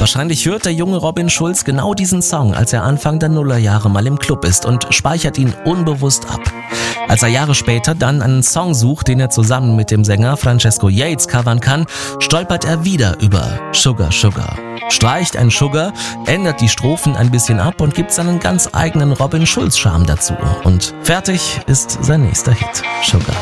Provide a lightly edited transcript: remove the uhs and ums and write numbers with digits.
Wahrscheinlich hört der junge Robin Schulz genau diesen Song, als er Anfang der Nullerjahre mal im Club ist und speichert ihn unbewusst ab. Als er Jahre später dann einen Song sucht, den er zusammen mit dem Sänger Francesco Yates covern kann, stolpert er wieder über Sugar Sugar. Streicht ein Sugar, ändert die Strophen ein bisschen ab und gibt seinen ganz eigenen Robin Schulz-Charme dazu. Und fertig ist sein nächster Hit, Sugar.